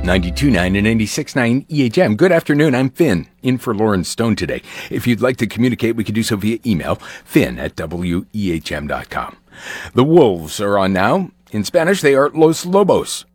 92.9 and 96.9 EHM. Good afternoon. I'm Finn, in for Lauren Stone today. If you'd like to communicate, we can do so via email, finn@wehm.com. The Wolves are on now. In Spanish, they are Los Lobos.